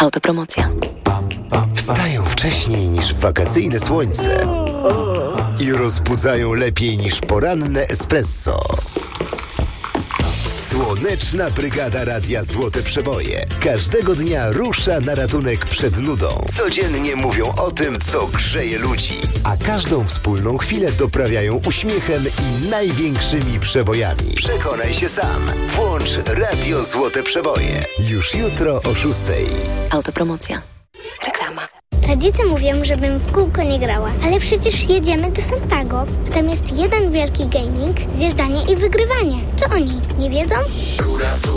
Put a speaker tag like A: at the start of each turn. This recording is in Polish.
A: Autopromocja.
B: Wstają wcześniej niż wakacyjne słońce i rozbudzają lepiej niż poranne espresso. Słoneczna Brygada Radia Złote Przeboje każdego dnia rusza na ratunek przed nudą. Codziennie mówią o tym, co grzeje ludzi, a każdą wspólną chwilę doprawiają uśmiechem i największymi przebojami. Przekonaj się sam. Włącz Radio Złote Przeboje. Już jutro o 6:00.
A: Autopromocja. Reklama.
C: Rodzice mówią, żebym w kółko nie grała, ale przecież jedziemy do Santago. Tam jest jeden wielki gaming, zjeżdżanie i wygrywanie. Czy oni nie wiedzą?